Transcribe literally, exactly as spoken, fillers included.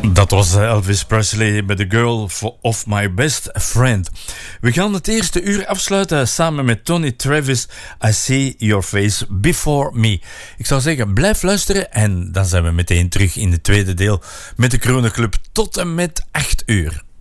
Dat was Elvis Presley met The Girl of My Best Friend. We gaan het eerste uur afsluiten samen met Tony Travis. I See Your Face Before Me. Ik zou zeggen, blijf luisteren en dan zijn we meteen terug in het tweede deel met de Krone Club tot en met acht uur.